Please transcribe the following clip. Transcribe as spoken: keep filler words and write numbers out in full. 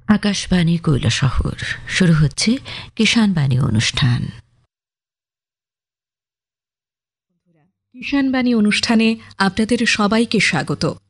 আকাশবাণী কৈলাসহর শুরু হচ্ছে কিষাণ বাণী অনুষ্ঠান। কিষাণ বাণী অনুষ্ঠানে আপনাদের সবাইকে স্বাগত।